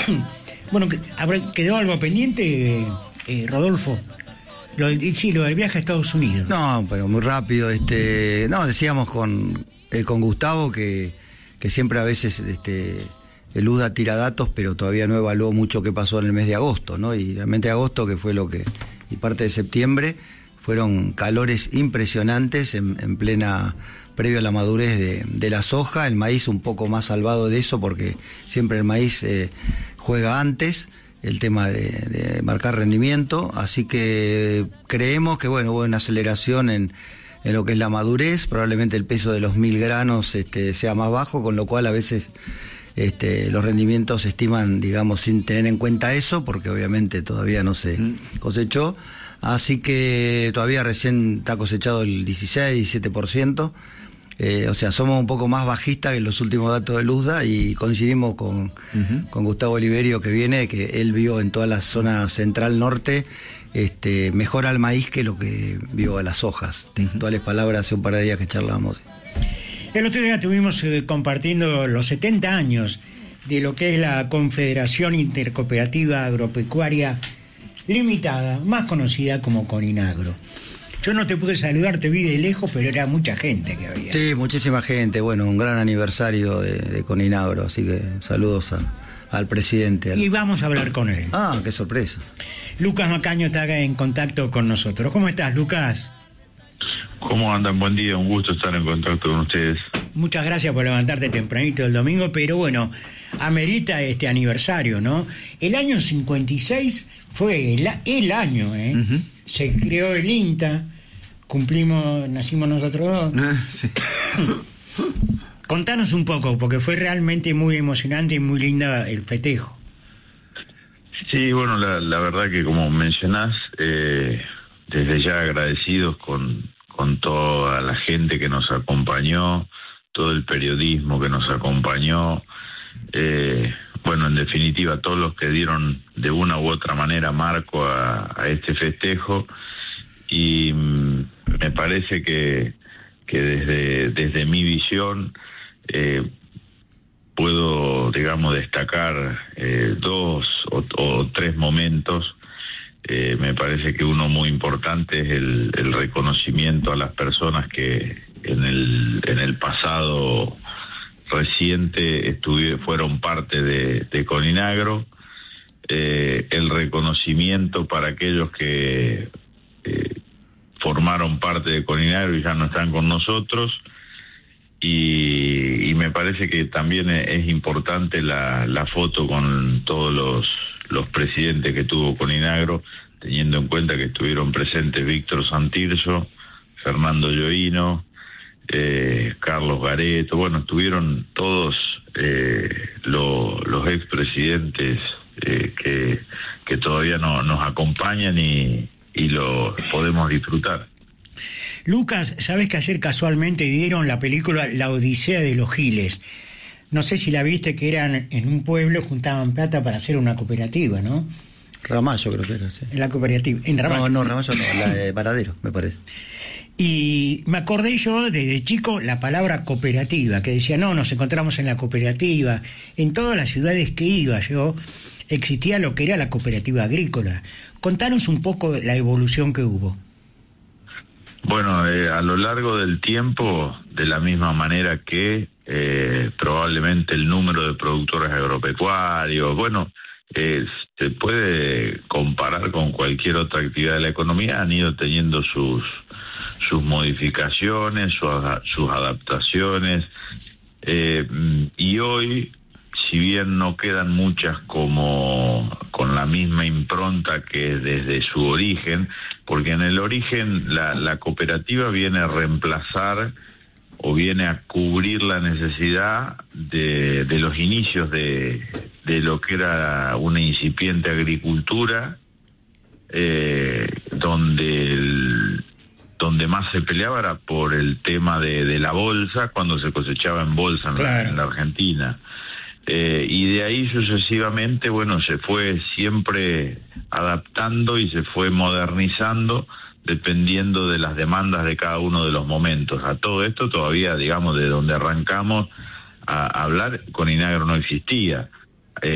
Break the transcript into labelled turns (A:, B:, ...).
A: Bueno, ¿quedó algo pendiente, Rodolfo? Sí, lo del viaje a Estados Unidos.
B: No, pero muy rápido. No, decíamos con Gustavo que siempre a veces el UDA tira datos, pero todavía no evaluó mucho qué pasó en el mes de agosto, ¿no? Y realmente agosto, que fue y parte de septiembre, fueron calores impresionantes en plena, previo a la madurez de la soja. El maíz un poco más salvado de eso, porque siempre el maíz juega antes el tema de marcar rendimiento, así que creemos que hubo una aceleración en lo que es la madurez. Probablemente el peso de los 1000 granos sea más bajo, con lo cual a veces los rendimientos se estiman, digamos, sin tener en cuenta eso, porque obviamente todavía no se cosechó, así que todavía recién está cosechado el 16-17%. O sea, somos un poco más bajistas que los últimos datos del USDA, y coincidimos con Gustavo Oliverio, que él vio en toda la zona central norte mejor al maíz que lo que vio a las hojas. Textuales palabras hace un par de días que charlamos.
A: El otro día estuvimos compartiendo los 70 años de lo que es la Confederación Intercooperativa Agropecuaria Limitada, más conocida como Coninagro. Yo no te pude saludar, te vi de lejos, pero era mucha gente que había.
B: Sí, muchísima gente. Bueno, un gran aniversario de Coninagro, así que saludos al presidente.
A: Y vamos a hablar con él.
B: Ah, qué sorpresa.
A: Lucas Macaño está en contacto con nosotros. ¿Cómo estás, Lucas?
C: ¿Cómo andan? Buen día, un gusto estar en contacto con ustedes.
A: Muchas gracias por levantarte tempranito el domingo, pero bueno, amerita este aniversario, ¿no? El año 56 fue el año, Se creó el INTA, nacimos nosotros dos.
B: Sí.
A: Contanos un poco, porque fue realmente muy emocionante y muy linda el festejo.
C: Sí, bueno, la verdad que como mencionás, desde ya agradecidos con toda la gente que nos acompañó, todo el periodismo que nos acompañó, bueno, en definitiva, todos los que dieron de una u otra manera marco a este festejo, y me parece que desde mi visión puedo, digamos, destacar dos o tres momentos. Me parece que uno muy importante es el reconocimiento a las personas que en el pasado reciente fueron parte de Coninagro, el reconocimiento para aquellos que formaron parte de Coninagro y ya no están con nosotros, y me parece que también es importante la foto con todos los presidentes que tuvo Coninagro, teniendo en cuenta que estuvieron presentes Víctor Santirso, Fernando Lloino, Carlos Gareto. Bueno, estuvieron todos los expresidentes que todavía nos acompañan y lo podemos disfrutar.
A: Lucas, sabes que ayer casualmente dieron la película La Odisea de los Giles. No sé si la viste, que eran en un pueblo, juntaban plata para hacer una cooperativa, ¿no?
B: Ramallo creo que era, sí.
A: En la cooperativa, en Ramallo.
B: No, Ramallo no, la de Paradero, me parece.
A: Y me acordé yo desde chico la palabra cooperativa, que decía, nos encontramos en la cooperativa. En todas las ciudades que iba yo existía lo que era la cooperativa agrícola. Contanos un poco la evolución que hubo.
C: Bueno, a lo largo del tiempo, de la misma manera que probablemente el número de productores agropecuarios, bueno, se puede comparar con cualquier otra actividad de la economía, han ido teniendo sus modificaciones, sus adaptaciones, y hoy, si bien no quedan muchas como con la misma impronta que desde su origen, porque en el origen la cooperativa viene a reemplazar o viene a cubrir la necesidad de los inicios de lo que era una incipiente agricultura, donde más se peleaba era por el tema de la bolsa, cuando se cosechaba en bolsa en la Argentina. Y de ahí sucesivamente, bueno, se fue siempre adaptando y se fue modernizando dependiendo de las demandas de cada uno de los momentos. A todo esto todavía, digamos, de donde arrancamos a hablar, Coninagro no existía.